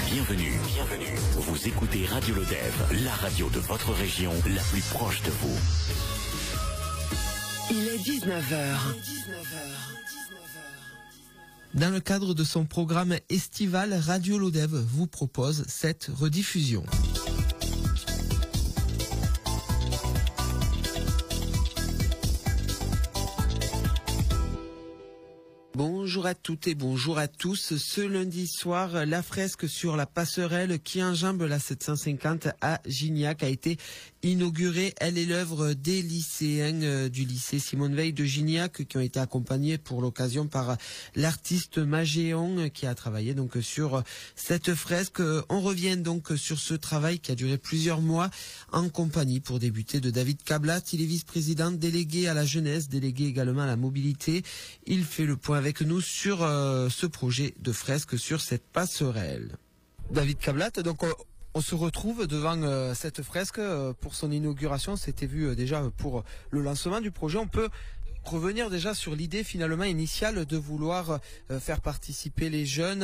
Bienvenue. Vous écoutez Radio Lodève, la radio de votre région, la plus proche de vous. Il est 19h. Dans le cadre de son programme estival, Radio Lodève vous propose cette rediffusion. Bonjour à toutes et bonjour à tous. Ce lundi soir, la fresque sur la passerelle qui enjambe la 750 à Gignac a été inaugurée. Elle est l'œuvre des lycéens du lycée Simone Veil de Gignac qui ont été accompagnés pour l'occasion par l'artiste Magéon qui a travaillé donc sur cette fresque. On revient donc sur ce travail qui a duré plusieurs mois en compagnie pour débuter de David Cablat. Il est vice-président délégué à la jeunesse, délégué également à la mobilité. Il fait le point avec nous sur ce projet de fresque sur cette passerelle. David Cablat, donc on se retrouve devant cette fresque pour son inauguration. C'était vu déjà pour le lancement du projet. On peut revenir déjà sur l'idée finalement initiale de vouloir faire participer les jeunes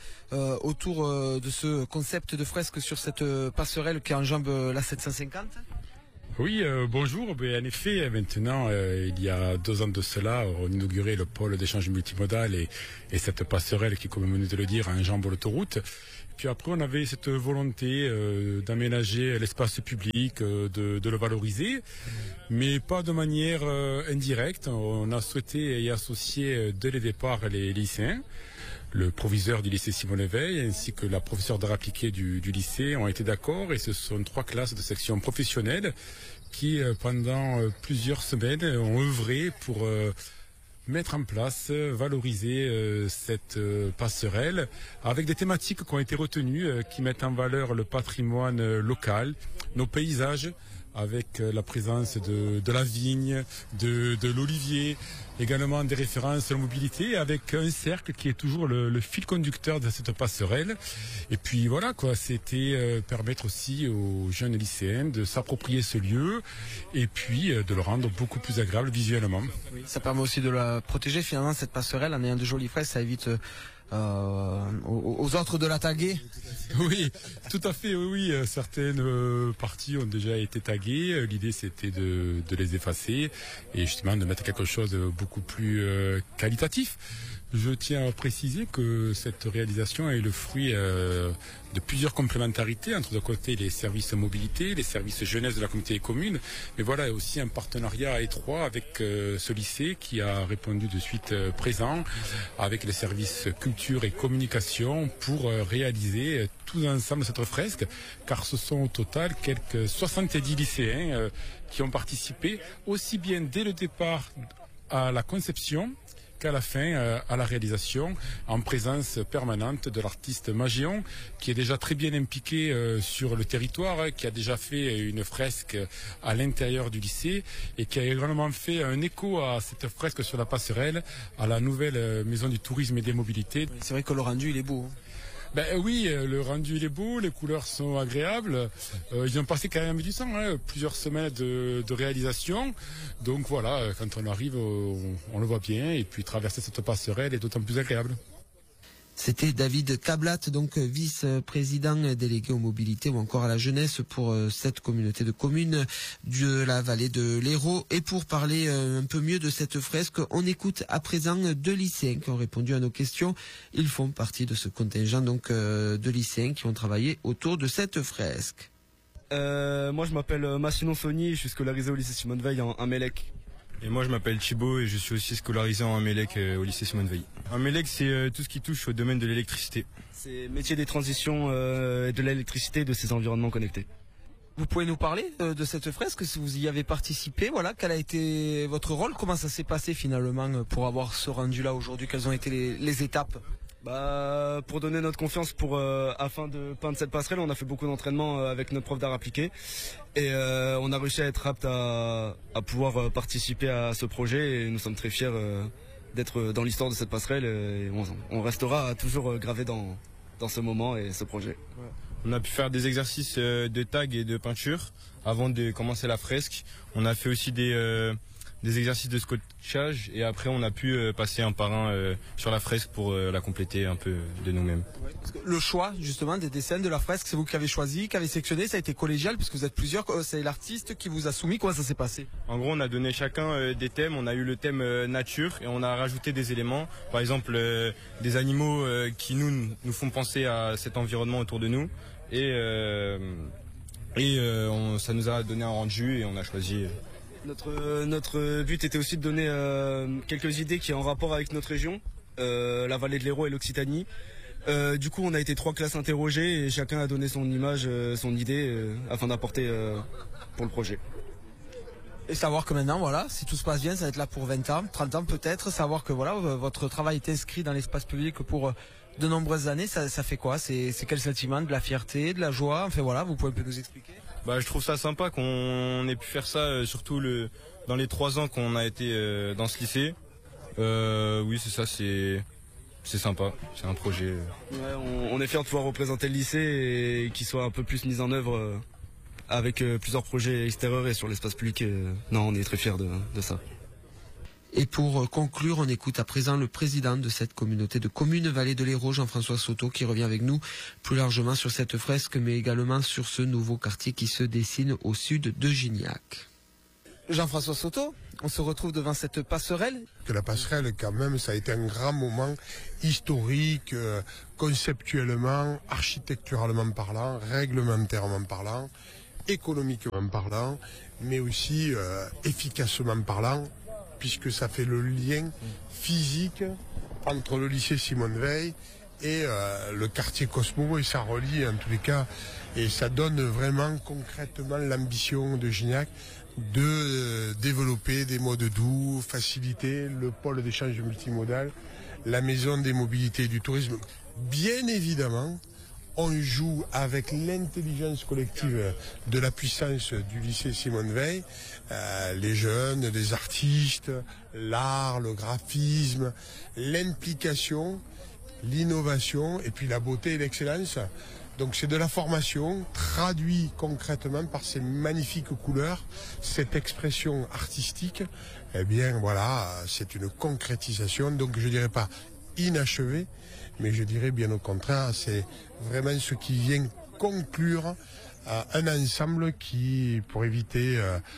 autour de ce concept de fresque sur cette passerelle qui enjambe la 750. Oui, bonjour. En effet, maintenant, il y a 2 ans de cela, on inaugurait le pôle d'échange multimodal et cette passerelle qui, comme vous venez de le dire, enjambe l'autoroute. Puis après, on avait cette volonté d'aménager l'espace public, de le valoriser, mais pas de manière indirecte. On a souhaité y associer dès le départ les lycéens. Le proviseur du lycée Simone Veil ainsi que la professeure d'art appliqué du lycée ont été d'accord et ce sont 3 classes de section professionnelle qui pendant plusieurs semaines ont œuvré pour mettre en place, valoriser cette passerelle avec des thématiques qui ont été retenues qui mettent en valeur le patrimoine local, nos paysages, avec la présence de la vigne, de l'olivier, également des références à la mobilité, avec un cercle qui est toujours le fil conducteur de cette passerelle. Et puis voilà quoi, c'était permettre aussi aux jeunes lycéens de s'approprier ce lieu et puis de le rendre beaucoup plus agréable visuellement. Oui, ça permet aussi de la protéger finalement cette passerelle en ayant de jolies fresques, ça évite aux autres de la taguer. Oui, tout à fait, oui. Certaines parties ont déjà été taguées. L'idée, c'était de les effacer et justement de mettre quelque chose de beaucoup plus qualitatif. Je tiens à préciser que cette réalisation est le fruit de plusieurs complémentarités entre d'un côté les services mobilité, les services jeunesse de la communauté commune, mais voilà aussi un partenariat étroit avec ce lycée qui a répondu de suite présent avec les services culture et communication pour réaliser tous ensemble cette fresque, car ce sont au total quelques 70 lycéens qui ont participé aussi bien dès le départ à la conception qu'à la fin, à la réalisation, en présence permanente de l'artiste Magéon, qui est déjà très bien impliqué sur le territoire, qui a déjà fait une fresque à l'intérieur du lycée et qui a également fait un écho à cette fresque sur la passerelle, à la nouvelle maison du tourisme et des mobilités. C'est vrai que le rendu, il est beau. Oui, le rendu il est beau, les couleurs sont agréables. Ils ont passé quand même du temps, plusieurs semaines de réalisation. Donc voilà, quand on arrive, on le voit bien. Et puis traverser cette passerelle est d'autant plus agréable. C'était David Cablat, donc vice-président délégué aux mobilités ou encore à la jeunesse pour cette communauté de communes de la vallée de l'Hérault. Et pour parler un peu mieux de cette fresque, on écoute à présent 2 lycéens qui ont répondu à nos questions. Ils font partie de ce contingent donc de lycéens qui ont travaillé autour de cette fresque. Moi je m'appelle Massinon Sony, je suis scolarisé au lycée Simone Veil en Mélec. Et moi je m'appelle Thibaut et je suis aussi scolarisé en Amélec au lycée Simone Veil. Amélec c'est tout ce qui touche au domaine de l'électricité. C'est métier des transitions et de l'électricité et de ces environnements connectés. Vous pouvez nous parler de cette fresque, si vous y avez participé, voilà, quel a été votre rôle, comment ça s'est passé finalement pour avoir ce rendu là aujourd'hui, quelles ont été les étapes? Pour donner notre confiance afin de peindre cette passerelle, on a fait beaucoup d'entraînement avec notre prof d'art appliqué et on a réussi à être apte à pouvoir participer à ce projet et nous sommes très fiers d'être dans l'histoire de cette passerelle et on restera toujours gravé dans ce moment et ce projet. Ouais. On a pu faire des exercices de tag et de peinture avant de commencer la fresque. On a fait aussi des exercices de scotchage et après on a pu passer un par un sur la fresque pour la compléter un peu de nous-mêmes. Le choix justement des dessins de la fresque, c'est vous qui avez choisi, qui avez sélectionné, ça a été collégial puisque vous êtes plusieurs, c'est l'artiste qui vous a soumis, comment ça s'est passé? En gros, on a donné chacun des thèmes. On a eu le thème nature et on a rajouté des éléments. Par exemple, des animaux qui nous font penser à cet environnement autour de nous. Ça nous a donné un rendu et on a choisi. Notre but était aussi de donner quelques idées qui sont en rapport avec notre région, la vallée de l'Hérault et l'Occitanie. Du coup, on a été 3 classes interrogées et chacun a donné son image, son idée afin d'apporter pour le projet. Et savoir que maintenant, voilà, si tout se passe bien, ça va être là pour 20 ans, 30 ans peut-être. Savoir que voilà, votre travail est inscrit dans l'espace public pour de nombreuses années, ça fait quoi? C'est quel sentiment? De la fierté, de la joie? Enfin voilà, vous pouvez un peu nous expliquer? Je trouve ça sympa qu'on ait pu faire ça, surtout dans les 3 ans qu'on a été dans ce lycée. Oui, c'est ça, c'est sympa, c'est un projet. Ouais, on est fiers de pouvoir représenter le lycée et qu'il soit un peu plus mis en œuvre avec plusieurs projets extérieurs et sur l'espace public. Non, on est très fiers de ça. Et pour conclure, on écoute à présent le président de cette communauté de communes Vallée de l'Hérault, Jean-François Soto, qui revient avec nous plus largement sur cette fresque, mais également sur ce nouveau quartier qui se dessine au sud de Gignac. Jean-François Soto, on se retrouve devant cette passerelle. Que la passerelle, quand même, ça a été un grand moment historique, conceptuellement, architecturalement parlant, réglementairement parlant, économiquement parlant, mais aussi efficacement parlant, puisque ça fait le lien physique entre le lycée Simone Veil et le quartier Cosmo, et ça relie en tous les cas, et ça donne vraiment concrètement l'ambition de Gignac de développer des modes doux, faciliter le pôle d'échange multimodal, la maison des mobilités et du tourisme. Bien évidemment, on joue avec l'intelligence collective de la puissance du lycée Simone Veil, les jeunes, les artistes, l'art, le graphisme, l'implication, l'innovation et puis la beauté et l'excellence. Donc c'est de la formation traduit concrètement par ces magnifiques couleurs, cette expression artistique. Eh bien voilà, c'est une concrétisation, donc je dirais pas inachevée, mais je dirais bien au contraire, c'est vraiment ce qui vient conclure un ensemble qui, pour éviter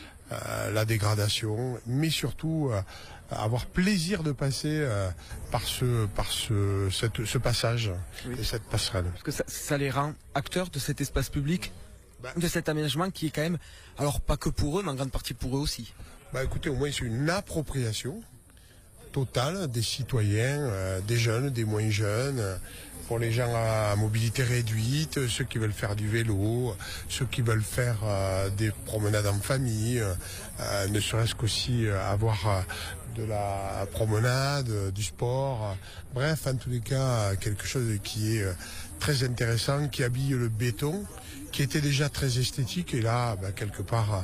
la dégradation, mais surtout avoir plaisir de passer par ce passage, oui, et cette passerelle. Parce que ça les rend acteurs de cet espace public, de cet aménagement qui est quand même, alors pas que pour eux, mais en grande partie pour eux aussi. Écoutez, au moins c'est une appropriation totale des citoyens, des jeunes, des moins jeunes, pour les gens à mobilité réduite, ceux qui veulent faire du vélo, ceux qui veulent faire des promenades en famille, ne serait-ce qu'aussi avoir de la promenade, du sport, bref, en tous les cas, quelque chose qui est très intéressant, qui habille le béton, qui était déjà très esthétique, et là, quelque part,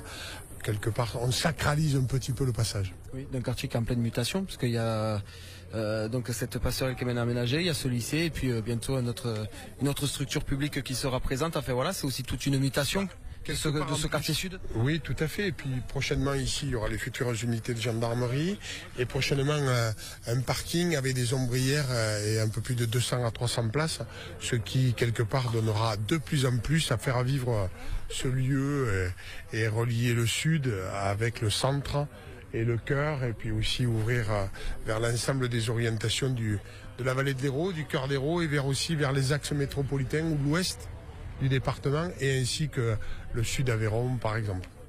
on sacralise un petit peu le passage. Oui, d'un quartier qui est en pleine mutation, parce qu'il y a donc cette passerelle qui est maintenant aménagée, il y a ce lycée, et puis bientôt une autre structure publique qui sera présente. Enfin voilà, c'est aussi toute une mutation de ce quartier sud. Oui, tout à fait. Et puis prochainement ici, il y aura les futures unités de gendarmerie, et prochainement un parking avec des ombrières et un peu plus de 200 à 300 places, ce qui quelque part donnera de plus en plus à faire vivre ce lieu et relier le sud avec le centre et le cœur, et puis aussi ouvrir vers l'ensemble des orientations de la vallée de l'Hérault, du cœur d'Hérault, et vers les axes métropolitains ou l'ouest du département, et ainsi que le sud Aveyron par exemple.